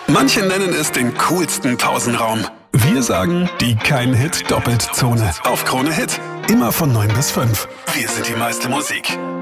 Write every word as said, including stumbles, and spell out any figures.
Manche nennen es den coolsten Pausenraum. Wir sagen die Kein-Hit-Doppeltzone auf Krone Hit. Immer von neun bis fünf. Wir sind die meiste Musik.